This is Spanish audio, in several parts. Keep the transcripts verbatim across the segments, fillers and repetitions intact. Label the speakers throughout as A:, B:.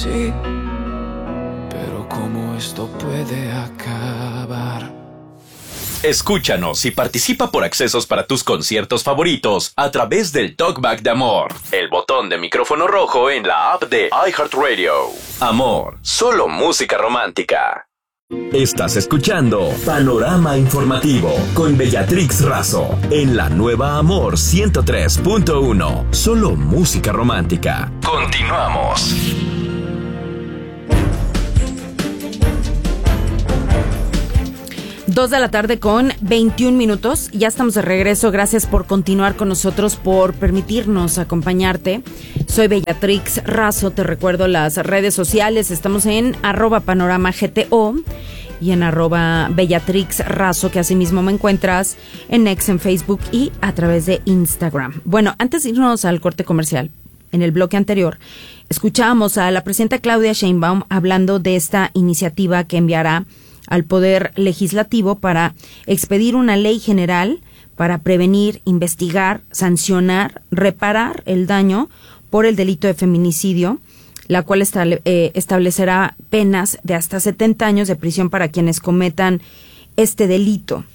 A: sí, pero ¿cómo esto puede acabar?
B: Escúchanos y participa por accesos para tus conciertos favoritos a través del Talkback de Amor, el botón de micrófono rojo en la app de iHeartRadio. Amor, solo música romántica.
C: Estás escuchando Panorama Informativo con Bellatrix Razo en la nueva Amor ciento tres punto uno. Solo música romántica.
B: Continuamos.
D: Dos de la tarde con veintiún minutos. Ya estamos de regreso. Gracias por continuar con nosotros, por permitirnos acompañarte. Soy Bellatrix Razo. Te recuerdo las redes sociales. Estamos en arroba panorama G T O y en arroba Bellatrix Razo, que asimismo me encuentras en X, en Facebook y a través de Instagram. Bueno, antes de irnos al corte comercial, en el bloque anterior, escuchábamos a la presidenta Claudia Sheinbaum hablando de esta iniciativa que enviará al Poder Legislativo para expedir una ley general para prevenir, investigar, sancionar, reparar el daño por el delito de feminicidio, la cual estable, eh, establecerá penas de hasta setenta años de prisión para quienes cometan este delito.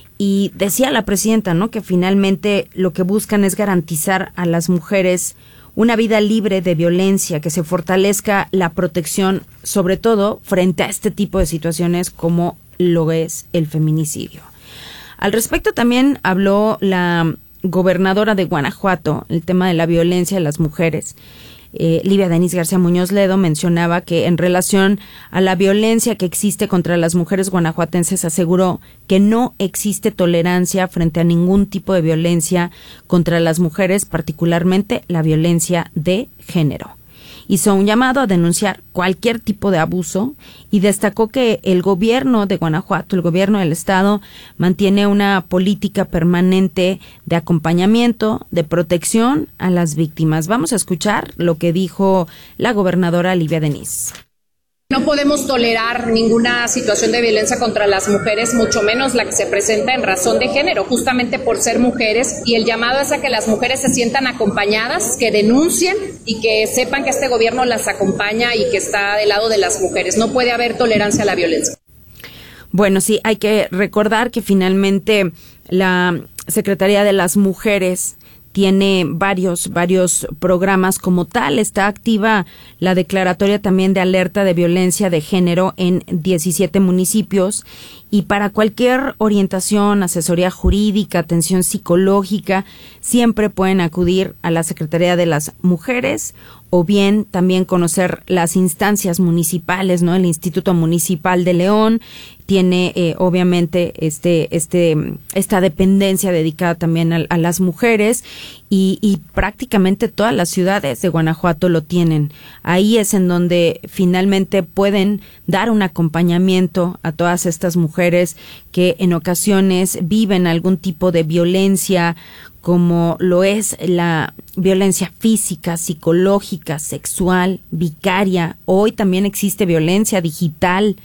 D: Y decía la presidenta, ¿no?, que finalmente lo que buscan es garantizar a las mujeres una vida libre de violencia, que se fortalezca la protección, sobre todo frente a este tipo de situaciones como lo es el feminicidio. Al respecto también habló la gobernadora de Guanajuato, el tema de la violencia de las mujeres. Eh, Livia Denise García Muñoz Ledo mencionaba que en relación a la violencia que existe contra las mujeres guanajuatenses, aseguró que no existe tolerancia frente a ningún tipo de violencia contra las mujeres, particularmente la violencia de género. Hizo un llamado a denunciar cualquier tipo de abuso y destacó que el gobierno de Guanajuato, el gobierno del estado, mantiene una política permanente de acompañamiento, de protección a las víctimas. Vamos a escuchar lo que dijo la gobernadora Livia Denise.
E: No podemos tolerar ninguna situación de violencia contra las mujeres, mucho menos la que se presenta en razón de género, justamente por ser mujeres, y el llamado es a que las mujeres se sientan acompañadas, que denuncien y que sepan que este gobierno las acompaña y que está del lado de las mujeres. No puede haber tolerancia a la violencia.
D: Bueno, sí, hay que recordar que finalmente la Secretaría de las Mujeres tiene varios, varios programas como tal. Está activa la declaratoria también de alerta de violencia de género en diecisiete municipios, y para cualquier orientación, asesoría jurídica, atención psicológica, siempre pueden acudir a la Secretaría de las Mujeres, o bien también conocer las instancias municipales, ¿no? El Instituto Municipal de León tiene eh, obviamente este este esta dependencia dedicada también a, a las mujeres, y, y prácticamente todas las ciudades de Guanajuato lo tienen. Ahí es en donde finalmente pueden dar un acompañamiento a todas estas mujeres que en ocasiones viven algún tipo de violencia, como lo es la violencia física, psicológica, sexual, vicaria. Hoy también existe violencia digital.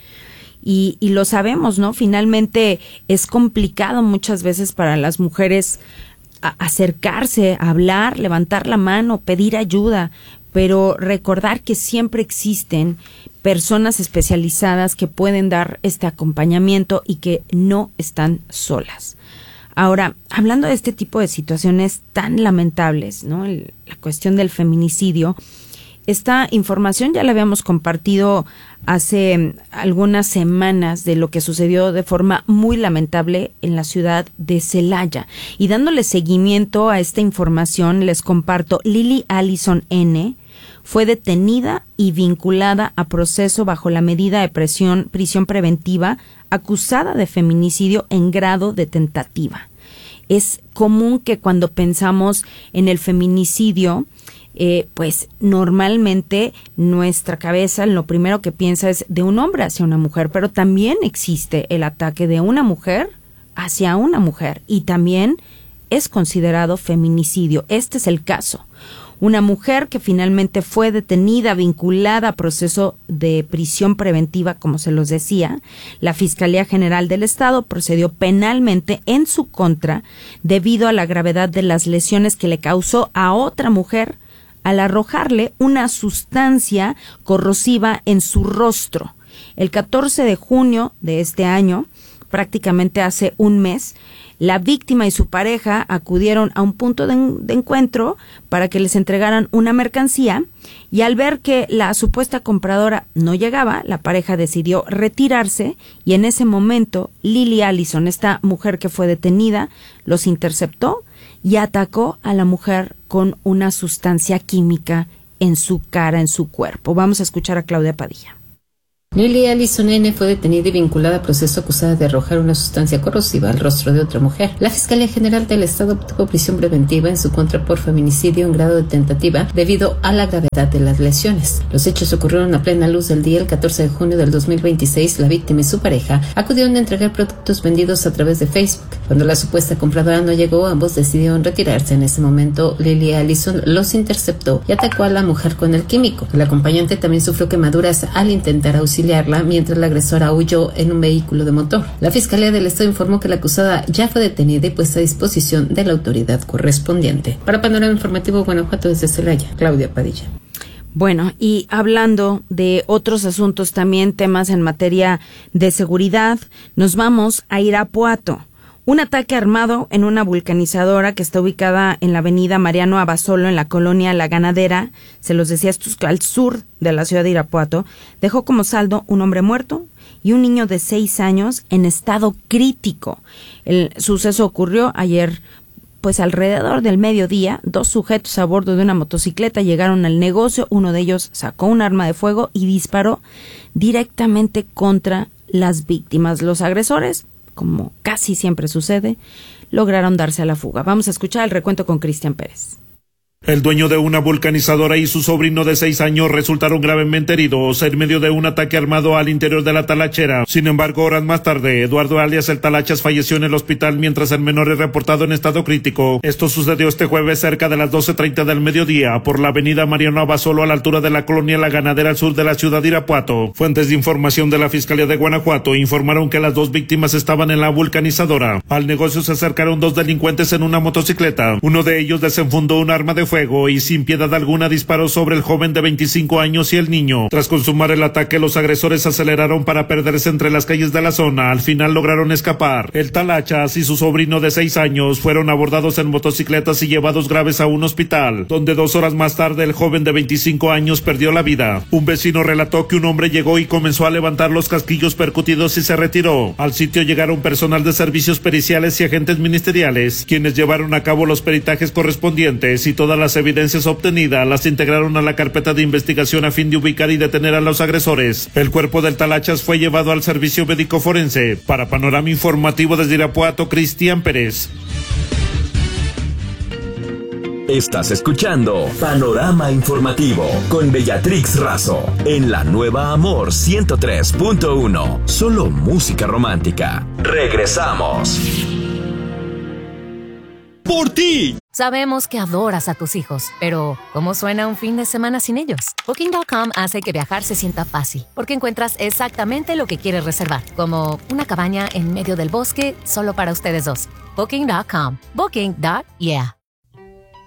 D: Y, y lo sabemos, ¿no? Finalmente es complicado muchas veces para las mujeres a acercarse, a hablar, levantar la mano, pedir ayuda, pero recordar que siempre existen personas especializadas que pueden dar este acompañamiento y que no están solas. Ahora, hablando de este tipo de situaciones tan lamentables, ¿no? El, la cuestión del feminicidio, esta información ya la habíamos compartido hace algunas semanas de lo que sucedió de forma muy lamentable en la ciudad de Celaya. Y dándole seguimiento a esta información, les comparto, Lily Allison N. fue detenida y vinculada a proceso bajo la medida de prisión, prisión preventiva, acusada de feminicidio en grado de tentativa. Es común que cuando pensamos en el feminicidio, Eh, pues normalmente nuestra cabeza lo primero que piensa es de un hombre hacia una mujer, pero también existe el ataque de una mujer hacia una mujer y también es considerado feminicidio. Este es el caso. Una mujer que finalmente fue detenida, vinculada a proceso de prisión preventiva, como se los decía. La Fiscalía General del Estado procedió penalmente en su contra debido a la gravedad de las lesiones que le causó a otra mujer al arrojarle una sustancia corrosiva en su rostro. El catorce de junio de este año, prácticamente hace un mes, la víctima y su pareja acudieron a un punto de, en- de encuentro para que les entregaran una mercancía, y al ver que la supuesta compradora no llegaba, la pareja decidió retirarse, y en ese momento Lily Allison, esta mujer que fue detenida, los interceptó y atacó a la mujer con una sustancia química en su cara, en su cuerpo. Vamos a escuchar a Claudia Padilla.
F: Lily Allison N. fue detenida y vinculada a proceso acusada de arrojar una sustancia corrosiva al rostro de otra mujer. La Fiscalía General del Estado obtuvo prisión preventiva en su contra por feminicidio en grado de tentativa debido a la gravedad de las lesiones. Los hechos ocurrieron a plena luz del día el catorce de junio del dos mil veintiséis. La víctima y su pareja acudieron a entregar productos vendidos a través de Facebook. Cuando la supuesta compradora no llegó, ambos decidieron retirarse. En ese momento, Lily Allison los interceptó y atacó a la mujer con el químico. El acompañante también sufrió quemaduras al intentar auxiliar mientras la agresora huyó en un vehículo de motor. La Fiscalía del Estado informó que la acusada ya fue detenida y puesta a disposición de la autoridad correspondiente. Para Panorama Informativo Guanajuato, desde Celaya, Claudia Padilla.
D: Bueno, y hablando de otros asuntos, también temas en materia de seguridad, nos vamos a Irapuato. Un ataque armado en una vulcanizadora que está ubicada en la avenida Mariano Abasolo, en la colonia La Ganadera, se los decía, esto es al sur de la ciudad de Irapuato, dejó como saldo un hombre muerto y un niño de seis años en estado crítico. El suceso ocurrió ayer, pues alrededor del mediodía. Dos sujetos a bordo de una motocicleta llegaron al negocio, uno de ellos sacó un arma de fuego y disparó directamente contra las víctimas. Los agresores, como casi siempre sucede, lograron darse a la fuga. Vamos a escuchar el recuento con Cristian Pérez.
G: El dueño de una vulcanizadora y su sobrino de seis años resultaron gravemente heridos en medio de un ataque armado al interior de la talachera. Sin embargo, horas más tarde, Eduardo alias El Talachas falleció en el hospital mientras el menor es reportado en estado crítico. Esto sucedió este jueves cerca de las doce treinta del mediodía por la avenida Mariano Abasolo a la altura de la colonia La Ganadera al sur de la ciudad de Irapuato. Fuentes de información de la Fiscalía de Guanajuato informaron que las dos víctimas estaban en la vulcanizadora. Al negocio se acercaron dos delincuentes en una motocicleta. Uno de ellos desenfundó un arma de fuego y sin piedad alguna disparó sobre el joven de veinticinco años y el niño. Tras consumar el ataque, los agresores aceleraron para perderse entre las calles de la zona. Al final lograron escapar. El Talachas y su sobrino de seis años fueron abordados en motocicletas y llevados graves a un hospital, donde dos horas más tarde el joven de veinticinco años perdió la vida. Un vecino relató que un hombre llegó y comenzó a levantar los casquillos percutidos y se retiró. Al sitio llegaron personal de servicios periciales y agentes ministeriales, quienes llevaron a cabo los peritajes correspondientes y todas las evidencias obtenidas las integraron a la carpeta de investigación a fin de ubicar y detener a los agresores. El cuerpo del Talachas fue llevado al servicio médico forense. Para Panorama Informativo desde Irapuato, Cristian Pérez.
C: Estás escuchando Panorama Informativo con Bellatrix Razo en la nueva Amor ciento tres punto uno. Solo música romántica. Regresamos.
H: ¡Por ti!
I: Sabemos que adoras a tus hijos, pero ¿cómo suena un fin de semana sin ellos? Booking punto com hace que viajar se sienta fácil, porque encuentras exactamente lo que quieres reservar, como una cabaña en medio del bosque solo para ustedes dos. Booking punto com. Booking. Yeah.